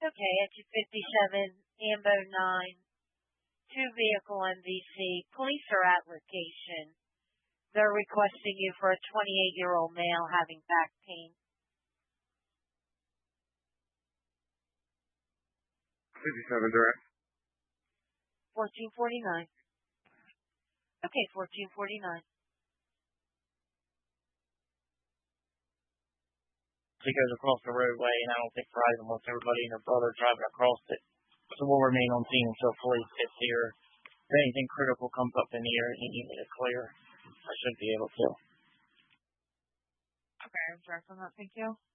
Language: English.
Okay, at 257 Ambo 9, two-vehicle MVC. Police are at location. They're requesting you for a 28-year-old male having back pain. 57 direct. 1449. Okay, 1449. He goes across the roadway, and I don't think Verizon wants everybody and their brother driving across it. So we'll remain on scene until police gets here. If anything critical comes up in the area and you need me to clear, I should be able to. Okay, I'm sorry for that. Thank you.